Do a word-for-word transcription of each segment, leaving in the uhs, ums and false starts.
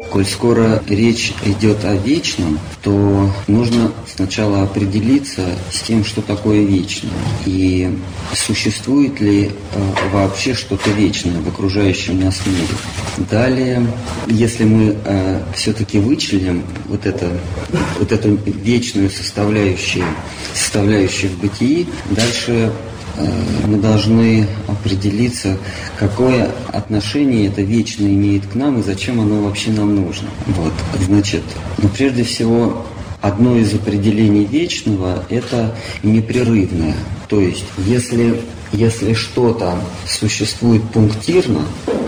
Коль скоро речь идет о вечном, то нужно сначала определиться с тем, что такое вечное. И существует ли э, вообще что-то вечное в окружающем нас мире. Далее, если мы э, все-таки вычленим вот, это, вот эту вечную составляющую, составляющую в бытии, дальше мы должны определиться, какое отношение это вечное имеет к нам и зачем оно вообще нам нужно. Вот, значит, ну, прежде всего, одно из определений вечного – это непрерывное. То есть, если, если что-то существует пунктирно,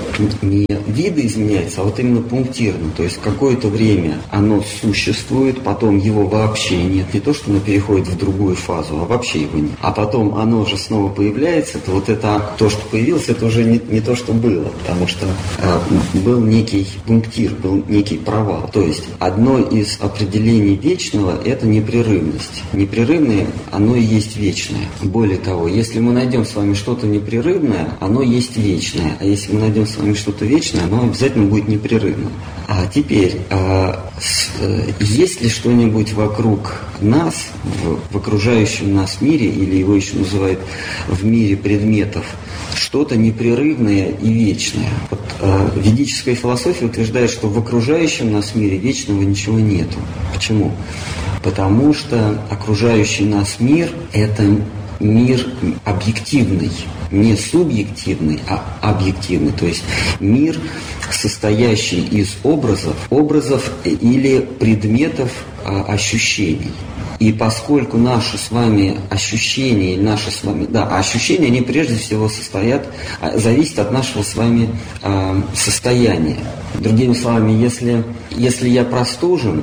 не видоизменяется, а вот именно пунктирно, то есть какое-то время оно существует, потом его вообще нет, не то, что оно переходит в другую фазу, а вообще его нет. А потом оно же снова появляется, то вот это, то, что появилось, это уже не, не то, что было, потому что э, был некий пунктир, был некий провал. То есть одно из определений вечного – это непрерывность. Непрерывное, оно и есть вечное. Более того, если мы найдем с вами что-то непрерывное, оно есть вечное, а если мы найдем с вами что-то вечное, оно обязательно будет непрерывным. А теперь, а, с, а, есть ли что-нибудь вокруг нас, в, в окружающем нас мире, или его еще называют в мире предметов, что-то непрерывное и вечное? Вот, а, ведическая философия утверждает, что в окружающем нас мире вечного ничего нету. Почему? Потому что окружающий нас мир – это мир объективный, не субъективный, а объективный. То есть мир, состоящий из образов, образов или предметов а, ощущений. И поскольку наши с вами ощущения, наши с вами, да, ощущения, они прежде всего состоят, зависят от нашего с вами а, состояния. Другими словами, если, если я простужен,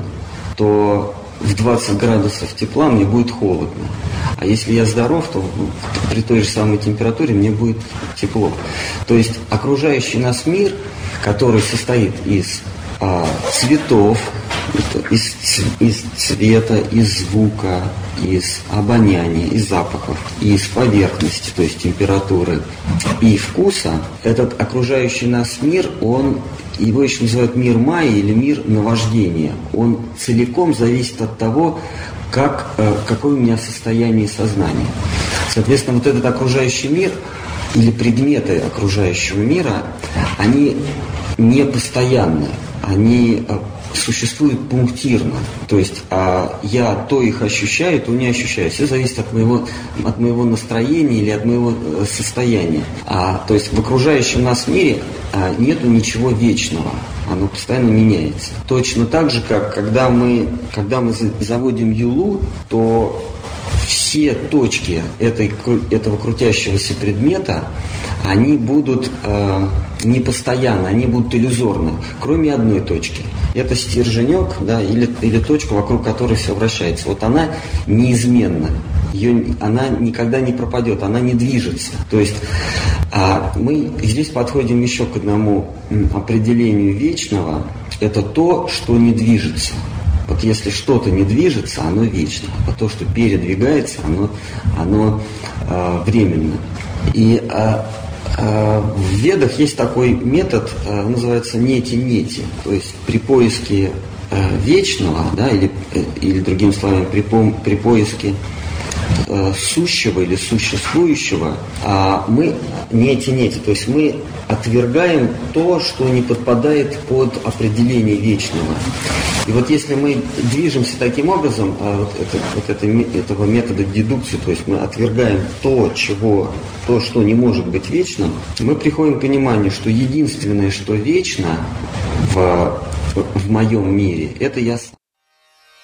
то в двадцать градусов тепла мне будет холодно. А если я здоров, то при той же самой температуре мне будет тепло. То есть окружающий нас мир, который состоит из а, цветов, из, из цвета, из звука, из обоняния, из запахов, из поверхности, то есть температуры и вкуса, этот окружающий нас мир, он, его еще называют мир майи или мир наваждения. Он целиком зависит от того, как, какое у меня состояние сознания. Соответственно, вот этот окружающий мир или предметы окружающего мира, они не постоянны, они существуют пунктирно. То есть а, я то их ощущаю, то не ощущаю. Все зависит от моего, от моего настроения или от моего состояния. А, то есть в окружающем нас мире а, нету ничего вечного. Оно постоянно меняется. Точно так же, как когда мы, когда мы заводим юлу, то все точки этой, этого крутящегося предмета, они будут э, непостоянны, они будут иллюзорны, кроме одной точки. Это стерженек, да, или, или точка, вокруг которой все вращается. Вот она неизменна, ее, она никогда не пропадет, она не движется. То есть а мы здесь подходим еще к одному определению вечного. Это то, что не движется. Вот если что-то не движется, оно вечно. А то, что передвигается, оно, оно э, временно. И э, э, в Ведах есть такой метод, э, называется нети-нети. То есть при поиске э, вечного, да, или, э, или другими словами, при, при поиске э, сущего или существующего, э, мы нети-нети. То есть мы отвергаем то, что не подпадает под определение вечного. И вот если мы движемся таким образом, вот, это, вот это, этого метода дедукции, то есть мы отвергаем то, чего, то, что не может быть вечным, мы приходим к пониманию, что единственное, что вечно в, в моем мире, это я сам.